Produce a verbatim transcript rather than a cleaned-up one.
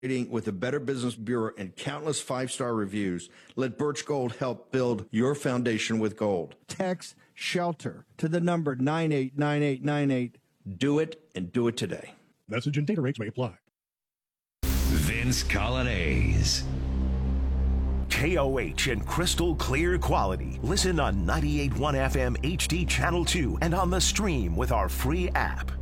with the Better Business Bureau and countless five-star reviews. Let Birch Gold help build your foundation with gold. Text SHELTER to the number nine eight nine eight nine eight. Do it, and do it today. Message and data rates may apply. Vince Colonnese. K O H and crystal clear quality. Listen on ninety-eight point one F M H D Channel two and on the stream with our free app.